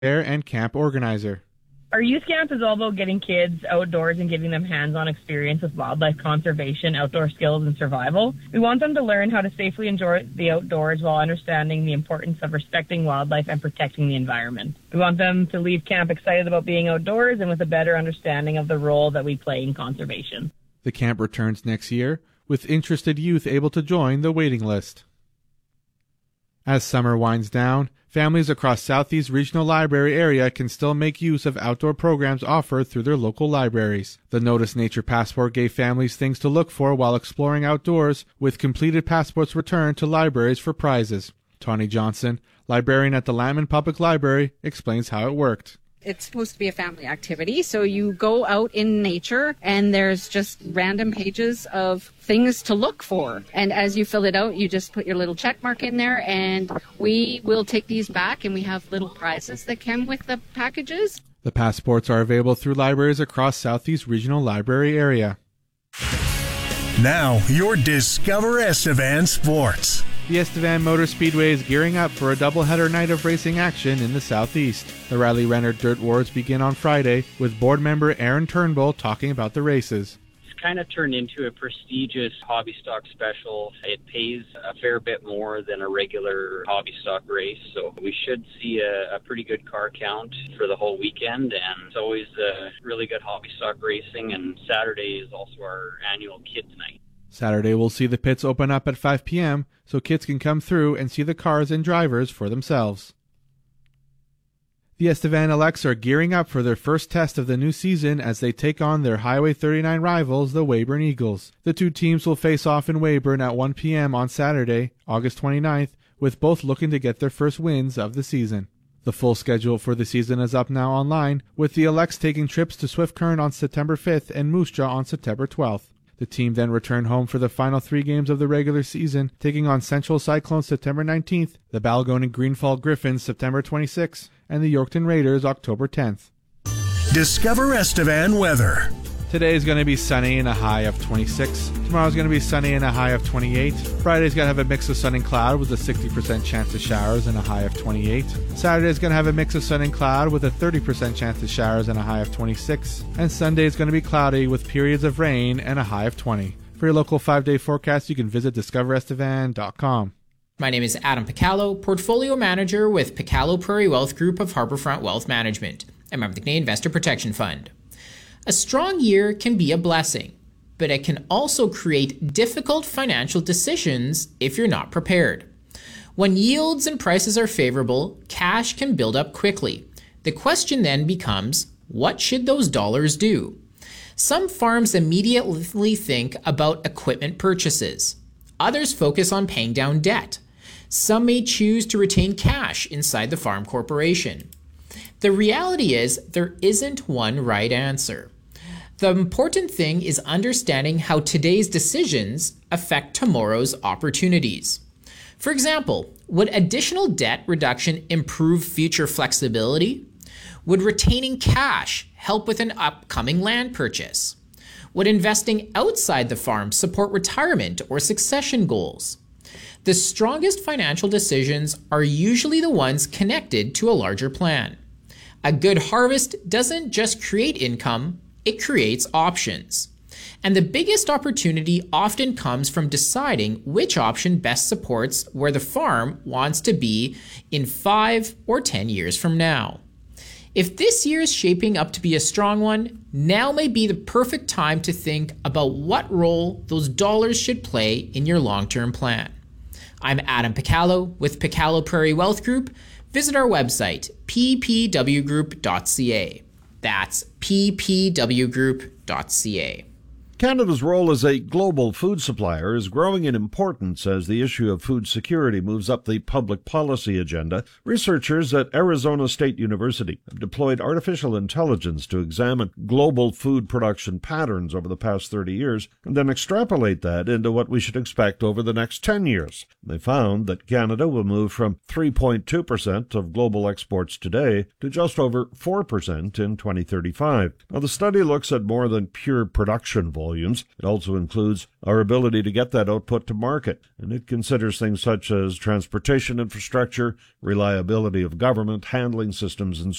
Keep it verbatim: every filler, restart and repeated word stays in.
and camp organizer. Our youth camp is all about getting kids outdoors and giving them hands-on experience with wildlife conservation, outdoor skills, and survival. We want them to learn how to safely enjoy the outdoors while understanding the importance of respecting wildlife and protecting the environment. We want them to leave camp excited about being outdoors and with a better understanding of the role that we play in conservation. The camp returns next year, with interested youth able to join the waiting list. As summer winds down, families across Southeast Regional Library area can still make use of outdoor programs offered through their local libraries. The Notice Nature Passport gave families things to look for while exploring outdoors, with completed passports returned to libraries for prizes. Tawny Johnson, librarian at the Lambton Public Library, explains how it worked. It's supposed to be a family activity, so you go out in nature and there's just random pages of things to look for. And as you fill it out, you just put your little check mark in there, and we will take these back, and we have little prizes that come with the packages. The passports are available through libraries across Southeast Regional Library area. Now, your Discover Estevan Sports. The Estevan Motor Speedway is gearing up for a doubleheader night of racing action in the Southeast. The Riley Renner Dirt Wars begin on Friday, with board member Aaron Turnbull talking about the races. It's kind of turned into a prestigious hobby stock special. It pays a fair bit more than a regular hobby stock race, so we should see a, a pretty good car count for the whole weekend, and it's always a really good hobby stock racing, and Saturday is also our annual Kids Night. Saturday will see the pits open up at five p.m. so kids can come through and see the cars and drivers for themselves. The Estevan Elects are gearing up for their first test of the new season as they take on their Highway thirty-nine rivals, the Weyburn Eagles. The two teams will face off in Weyburn at one p.m. on Saturday, August twenty-ninth, with both looking to get their first wins of the season. The full schedule for the season is up now online, with the Elects taking trips to Swift Current on September fifth and Moose Jaw on September twelfth. The team then returned home for the final three games of the regular season, taking on Central Cyclones September nineteenth, the Balgone Greenfall Griffins September twenty-sixth, and the Yorkton Raiders October tenth. Discover Estevan weather. Today is going to be sunny and a high of twenty-six. Tomorrow is going to be sunny and a high of twenty-eight. Friday's going to have a mix of sun and cloud with a sixty percent chance of showers and a high of twenty-eight. Saturday is going to have a mix of sun and cloud with a thirty percent chance of showers and a high of twenty-six. And Sunday is going to be cloudy with periods of rain and a high of twenty. For your local five-day forecast, you can visit discover estevan dot com. My name is Adam Picallo, Portfolio Manager with Picallo Prairie Wealth Group of Harbourfront Wealth Management, and member of the Canadian Investor Protection Fund. A strong year can be a blessing, but it can also create difficult financial decisions if you're not prepared. When yields and prices are favorable, cash can build up quickly. The question then becomes, what should those dollars do? Some farms immediately think about equipment purchases. Others focus on paying down debt. Some may choose to retain cash inside the farm corporation. The reality is there isn't one right answer. The important thing is understanding how today's decisions affect tomorrow's opportunities. For example, would additional debt reduction improve future flexibility? Would retaining cash help with an upcoming land purchase? Would investing outside the farm support retirement or succession goals? The strongest financial decisions are usually the ones connected to a larger plan. A good harvest doesn't just create income, it creates options. And the biggest opportunity often comes from deciding which option best supports where the farm wants to be in five or ten years from now. If this year is shaping up to be a strong one, now may be the perfect time to think about what role those dollars should play in your long-term plan. I'm Adam Picallo with Picallo Prairie Wealth Group. Visit our website, p p w group dot c a. That's p p w group dot c a. Canada's role as a global food supplier is growing in importance as the issue of food security moves up the public policy agenda. Researchers at Arizona State University have deployed artificial intelligence to examine global food production patterns over the past thirty years and then extrapolate that into what we should expect over the next ten years. They found that Canada will move from three point two percent of global exports today to just over four percent in twenty thirty-five. Now, the study looks at more than pure production volume. volumes. It also includes our ability to get that output to market, and it considers things such as transportation infrastructure, reliability of government, handling systems, and